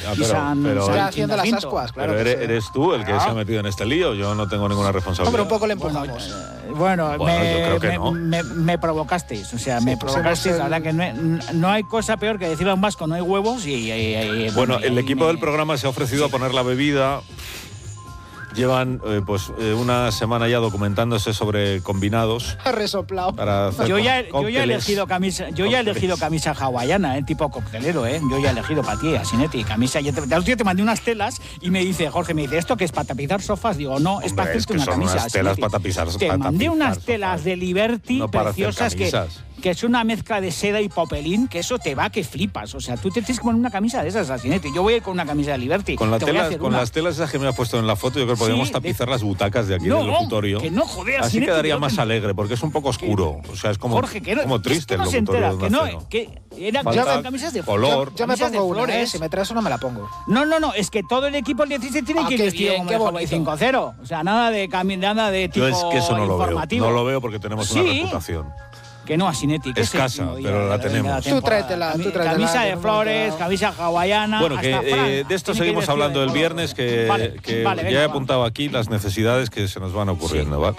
Está haciendo las ascuas, claro. Pero eres tú el que se ha metido en este lío. Yo no tengo ninguna responsabilidad. Hombre, un poco le empujamos. Bueno, yo creo que no. me provocasteis. O sea, me provocasteis. La verdad que no hay cosa peor que decirle a un vasco no hay huevos y bueno, el equipo del programa se ha ofrecido a poner la bebida. Llevan una semana ya documentándose sobre combinados. Resoplado. Yo ya he elegido camisa hawaiana, tipo coctelero, Yo ya he elegido para ti, Asinetti, camisa. El otro día te mandé unas telas y me dice, Jorge, ¿esto qué es para tapizar sofás? Digo, no, es para hacerte una camisa. Unas telas para tapizar. Te mandé unas telas de Liberty preciosas que es una mezcla de seda y popelín, que eso te va que flipas. O sea, tú te tienes que poner una camisa de esas, Asinetti. Yo voy a ir con una camisa de Liberty. Con las telas esas que me has puesto en la foto, yo creo que podríamos tapizar las butacas de aquí del locutorio. Que no, joder, así quedaría más alegre, porque es un poco oscuro. O sea, es como, Jorge, como triste el locutorio. Eran camisas de color. Yo me pongo una, si me traes una me la pongo. No, es que todo el equipo del 17 tiene que ir vestido como el 5-0. O sea, nada de tipo yo es que eso no lo veo. informativo. No lo veo porque tenemos una reputación. Que no, Asinetti. Escasa, pero la tenemos. Tú tráetela. Camisa de flores, camisa hawaiana. Bueno, que de esto seguimos hablando el viernes, que ya he apuntado aquí las necesidades que se nos van ocurriendo. ¿Vale?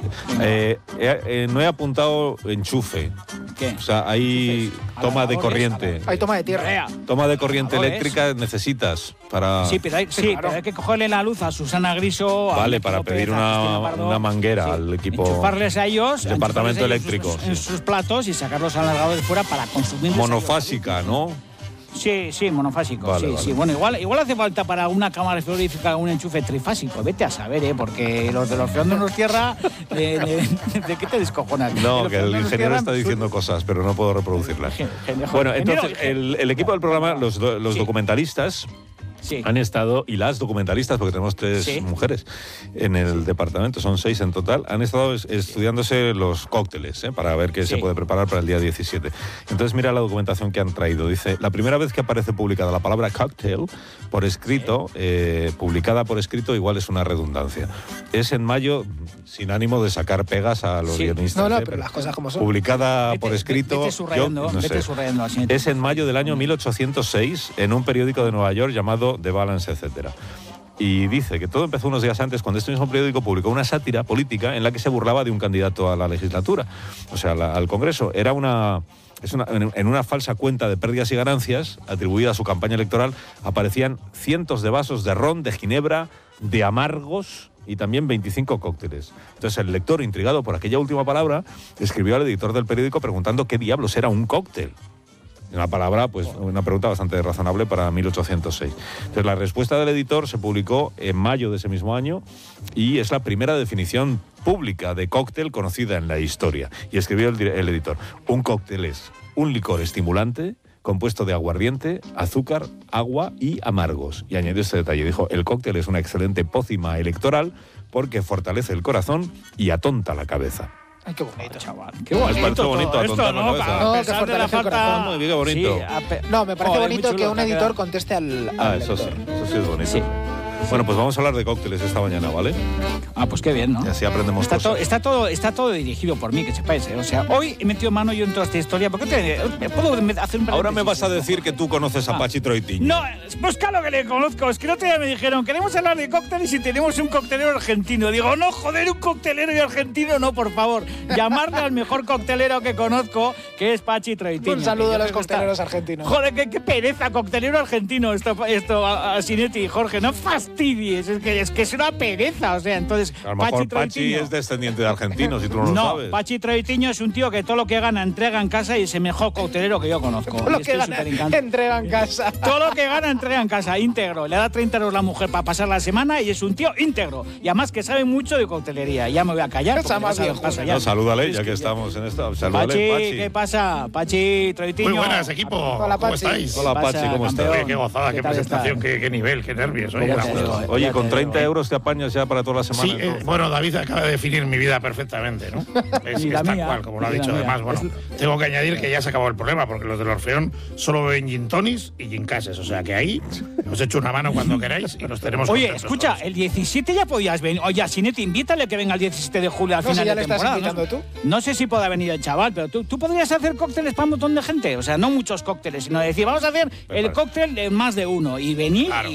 No he apuntado enchufe. ¿Qué? O sea, hay toma de corriente. Hay toma de tierra. Toma de corriente eléctrica necesitas para... Sí, pero hay que cogerle la luz a Susana Griso. Vale, para pedir una manguera al equipo... Enchufarles a ellos... Departamento eléctrico. En sus platos y sacarlos alargados de fuera para consumir. Monofásica, ¿no? Sí, monofásico. Vale. Bueno, igual hace falta para una cámara frigorífica un enchufe trifásico. Vete a saber, porque los de los Orfeón nos tierra, ¿de qué te descojonas? No, que el ingeniero está diciendo cosas, pero no puedo reproducirlas. Bueno, entonces, el equipo del programa, los documentalistas... Sí. Han estado, y las documentalistas, porque tenemos 3 mujeres en el departamento, son 6 en total, han estado estudiándose los cócteles para ver qué se puede preparar para el día 17. Entonces mira la documentación que han traído. Dice, la primera vez que aparece publicada la palabra cocktail por escrito, publicada por escrito, igual es una redundancia. Es en mayo, sin ánimo de sacar pegas a los guionistas. No, pero las cosas como son. Publicada por escrito, vete subrayando, es en mayo del año 1806 en un periódico de Nueva York llamado The Balance, etcétera. Y dice que todo empezó unos días antes cuando este mismo periódico publicó una sátira política en la que se burlaba de un candidato a la legislatura, o sea, al Congreso. Era en una falsa cuenta de pérdidas y ganancias atribuida a su campaña electoral, aparecían cientos de vasos de ron, de ginebra, de amargos y también 25 cócteles. Entonces el lector, intrigado por aquella última palabra, escribió al editor del periódico preguntando qué diablos era un cóctel. Una palabra, una pregunta bastante razonable para 1806. Entonces la respuesta del editor se publicó en mayo de ese mismo año y es la primera definición pública de cóctel conocida en la historia. Y escribió el editor, un cóctel es un licor estimulante compuesto de aguardiente, azúcar, agua y amargos. Y añadió este detalle, dijo, el cóctel es una excelente pócima electoral porque fortalece el corazón y atonta la cabeza. Ay, qué bonito, chaval. Qué bonito. Me parece bonito atontar la cabeza. No, que fortalece el corazón. Muy bien, qué bonito. No, me parece bonito que un editor conteste al eso sí es bonito. Sí. Bueno, pues vamos a hablar de cócteles esta mañana, ¿vale? Pues qué bien, ¿no? Y así aprendemos cosas. Está todo dirigido por mí, que sepáis, O sea, hoy he metido mano yo en toda esta historia. ¿Por qué puedo hacer un... Ahora me vas a decir que tú conoces a Pachi Troitiño. No, pues claro que le conozco. Es que el otro día me dijeron, queremos hablar de cócteles y tenemos un coctelero argentino. Digo, no, joder, un coctelero y argentino, no, por favor. Llamarle al mejor coctelero que conozco, que es Pachi Troitiño. Un saludo a los cocteleros argentinos. Joder, qué pereza, coctelero argentino. Esto Asinetti y Jorge, no fastidies. Es que es una pereza, o sea, entonces... A lo mejor Pachi es descendiente de argentinos y tú no lo sabes. No, Pachi Troitiño es un tío que todo lo que gana entrega en casa y es el mejor coctelero que yo conozco. Todo lo que gana entrega en casa. Todo lo que gana entrega en casa, íntegro. Le da 30 euros la mujer para pasar la semana y es un tío íntegro. Y además que sabe mucho de coctelería. Ya me voy a callar. No, salúdale, ya que estamos en esto. Salúdale, Pachi. ¿Qué pasa? Pachi Troitiño. Muy buenas, equipo. Hola, ¿Cómo Pachi. estáis? Hola, Pachi, ¿cómo estás? Oye, qué gozada, qué presentación, qué nivel, qué nervios. Oye, con 30 euros te apañas ya para toda la semana. Sí, bueno, David acaba de definir mi vida perfectamente, ¿no? Es tal cual, como lo ha dicho. Además, bueno, tengo que añadir que ya se acabó el problema, porque los del Orfeón solo beben gin tonis y gin cases. O sea que ahí os echo una mano cuando queráis y los tenemos. Oye, escucha, todos. El 17 ya podías venir. Oye, Asinetti, invítale que venga el 17 de julio al final ya de temporada. ¿Estás invitando tú? No sé si podrá venir el chaval, pero tú podrías hacer cócteles para un montón de gente. O sea, no muchos cócteles, sino decir, vamos a hacer el cóctel de más de uno y venir. Claro.